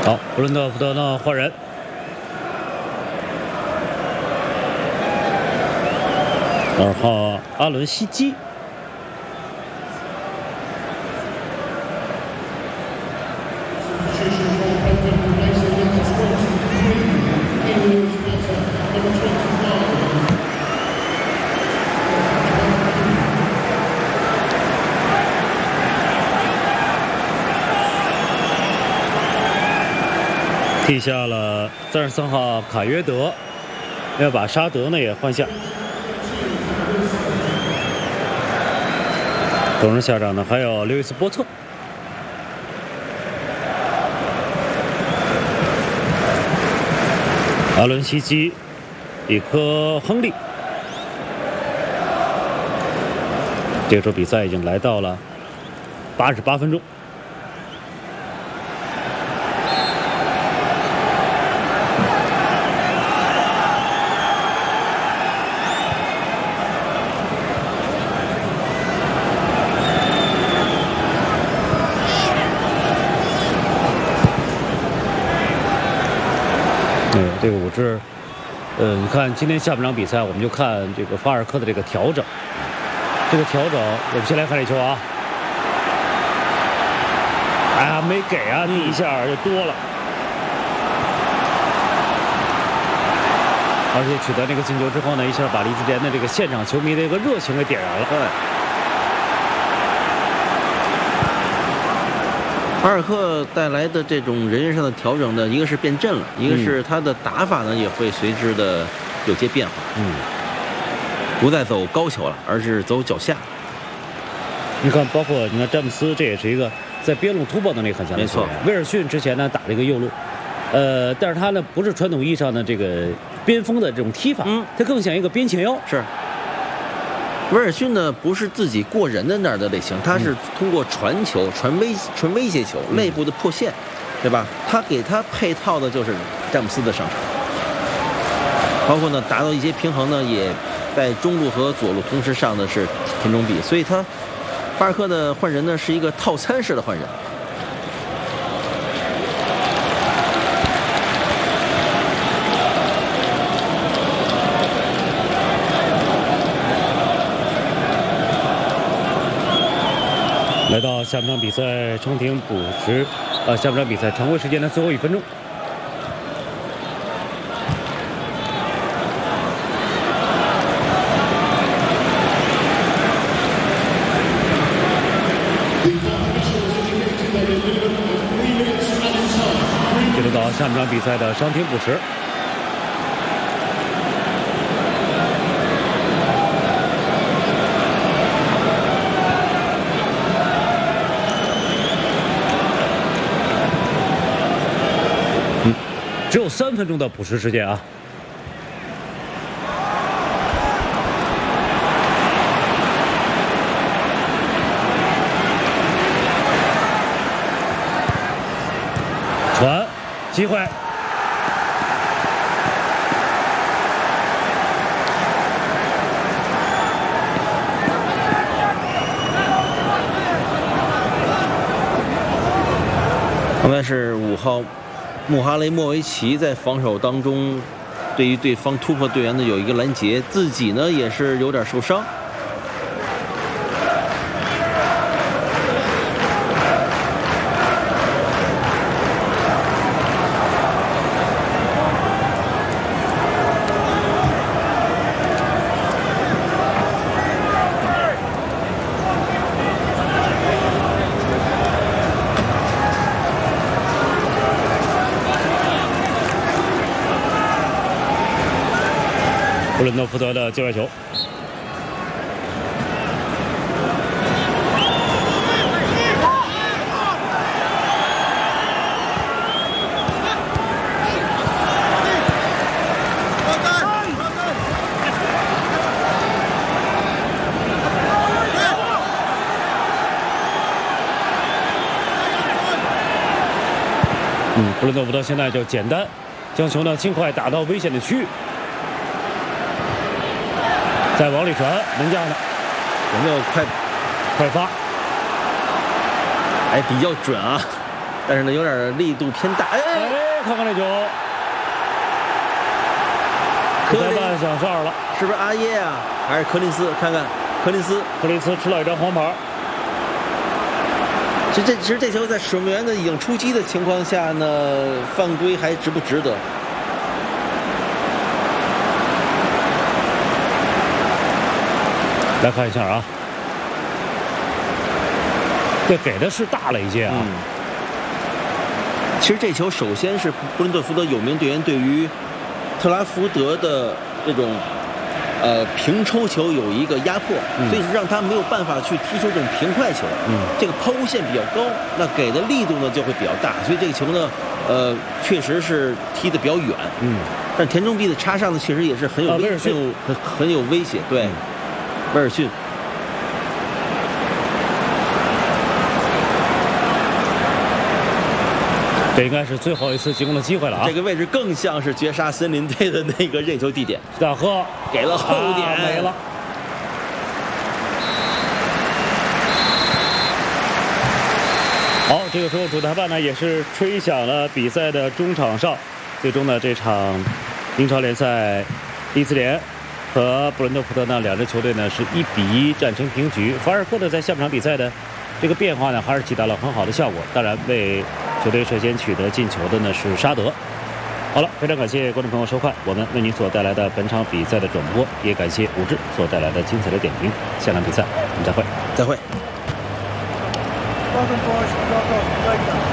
好，布伦特福德呢换人。2号阿伦西基。替下了33号卡约德，要把沙德呢也换下。同时下场呢还有刘易斯波特。阿伦西基、里科亨利。这个时候比赛已经来到了88分钟。这个我是，你看今天下半场比赛，我们就看这个法尔科的这个调整。这个调整，我们先来看这球啊！哎呀，没给啊，第一下就多了，而且取得这个进球之后呢，一下把利兹联的这个现场球迷的一个热情给点燃了。 对。法尔克带来的这种人员上的调整呢，一个是变阵了，一个是他的打法呢也会随之的有些变化。不再走高球了，而是走脚下。 你看，包括你看詹姆斯，这也是一个在边路突破能力很强的球员。威尔逊之前呢打了一个右路，但是他呢不是传统意义上的这个边锋的这种踢法，他更像一个边前腰。 是。威尔逊呢不是自己过人的那儿的类型，他是通过传球、传威胁球、内部的破线，对吧？他给他配套的就是詹姆斯的上场，包括呢达到一些平衡呢，也在中路和左路同时上的是田中碧，所以他巴尔克的换人呢是一个套餐式的换人。 来到下半场比赛伤停补时，下半场比赛常规时间的最后1分钟。进入到下半场比赛的伤停补时。只有3分钟的补时时间啊！传，机会。 刚才是5号。穆哈雷莫维奇在防守当中，对于对方突破队员的有一个拦截，自己呢也是有点受伤。 布伦特福德的界外球。布伦特福德现在就简单将球呢尽快打到危险的区域。再往里传，门将呢有没有快发？哎，比较准啊！ 但是呢有点力度偏大。 看看这球，裁判响哨了， 是不是阿耶啊？还是柯林斯？看看柯林斯吃了一张黄牌。 其实这球在守门员的已经出击的情况下呢，犯规还值不值得？ 来看一下啊，这给的是大了一些啊。 其实这球首先是布伦特福德有名队员对于特拉福德的这种平抽球有一个压迫，所以让他没有办法去踢出这种平快球。这个抛物线比较高，那给的力度呢就会比较大，所以这个球呢，确实是踢得比较远。但田中碧的插上呢，确实也是很有很有威胁。对，威尔逊。 这应该是最后一次进攻的机会了啊！ 这个位置更像是绝杀森林队的那个任球地点。 大赫给了后点， 没了。好，这个时候主裁判呢也是吹响了比赛的中场哨。最终呢，这场英超联赛，利兹联和布伦特福德呢两支球队呢是1-1战成平局。法尔科呢在下半场比赛的这个变化呢还是起到了很好的效果。当然为球队率先取得进球的呢是沙德。好了，非常感谢观众朋友收看我们为您所带来的本场比赛的转播，也感谢武志所带来的精彩的点评。下场比赛我们再会。 再会。